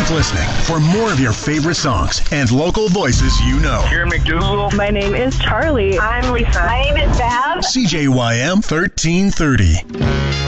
listening for more of your favorite songs and local voices you know. Kieran McDougal. My name is Charlie. I'm Lisa. My name is Bev. CJYM 1330.